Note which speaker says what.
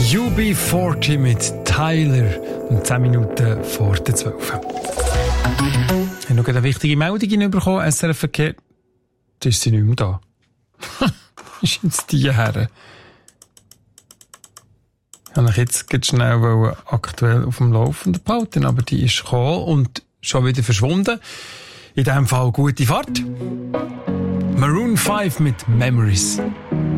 Speaker 1: UB40 mit Tyler und 10 Minuten vor der 12. Ich habe noch eine wichtige Meldung bekommen. SRF Verkehr. Jetzt ist sie nicht mehr da. Ist jetzt die her? Ich wollte euch jetzt ganz schnell aktuell auf dem Laufenden behalten, aber die ist gekommen und schon wieder verschwunden. In diesem Fall gute Fahrt. Maroon 5 mit Memories.